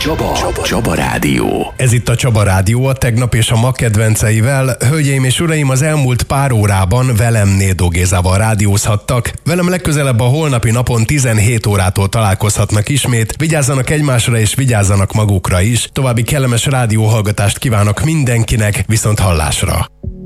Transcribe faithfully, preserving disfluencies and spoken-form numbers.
Csaba. Csaba. Csaba Rádió. Ez itt a Csaba Rádió, a tegnap és a ma kedvenceivel. Hölgyeim és uraim, az elmúlt pár órában velem Nédó Gézával rádiózhattak. Velem legközelebb a holnapi napon tizenhét órától találkozhatnak ismét. Vigyázzanak egymásra és vigyázzanak magukra is. További kellemes rádióhallgatást kívánok mindenkinek, viszont hallásra.